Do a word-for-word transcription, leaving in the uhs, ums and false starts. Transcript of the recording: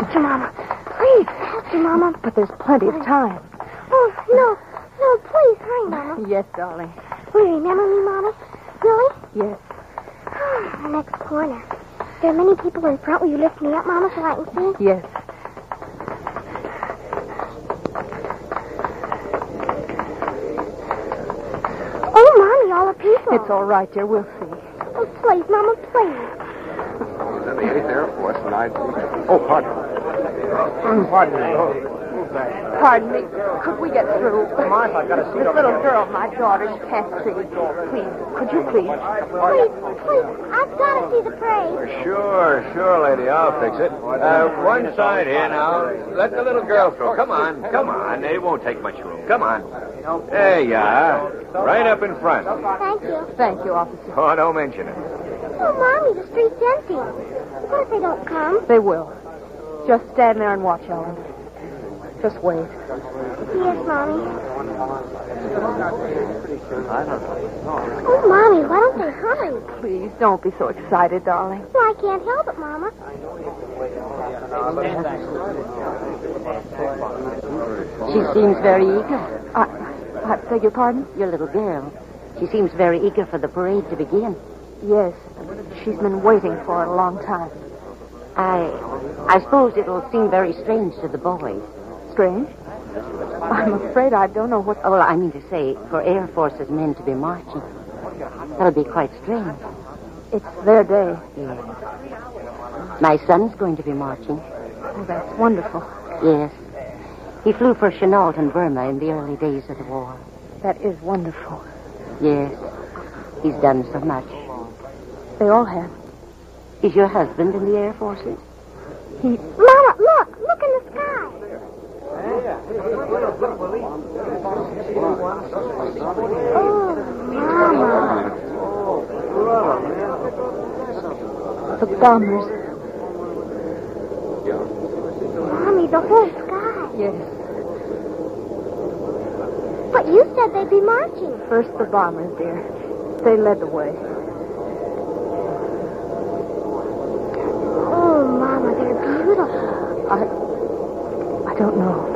Help you, Mama. Please, help you, Mama. But there's plenty of time. Oh, no. No, please, hurry, Mama. Yes, darling. Will you remember me, Mama? Really? Yes. The next corner. There are many people in front. Will you lift me up, Mama, so I can see? Yes. Oh, Mommy, all the people. It's all right, dear. We'll see. Oh, please, Mama, please. The eighth Air Force, nine. Oh, pardon. Pardon me. Pardon me. Could we get through? Martha, I got a seat This over little here. girl, my daughter, she can't see. Please, could you please? Please, please, I've got to see the parade. Sure, sure, lady. I'll fix it. Uh, one side here now. Let the little girl through. Come on, come on. It won't take much room. Come on. There you are. Right up in front. Thank you. Thank you, officer. Oh, don't mention it. Oh, Mommy, the street's empty. What if they don't come? They will. Just stand there and watch, Ellen. Just wait. Yes, Mommy. Oh, Mommy, why don't they hurry? Please, don't be so excited, darling. Well, I can't help it, Mama. She seems very eager. I, I beg your pardon? Your little girl. She seems very eager for the parade to begin. Yes. She's been waiting for it a long time. I... I suppose it'll seem very strange to the boys. Strange? I'm afraid I don't know what... Oh, well, I mean to say, for Air Force's men to be marching. That'll be quite strange. It's their day. Yes. My son's going to be marching. Oh, that's wonderful. Yes. He flew for Chenault in Burma in the early days of the war. That is wonderful. Yes. He's done so much. They all have. Is your husband in the Air Forces? He... Mama, look! Look in the sky! Oh, Mama. The bombers. Mommy, the whole sky. Yes. But you said they'd be marching. First the bombers, dear. They led the way. Oh, Mama, they're beautiful. I... I don't know.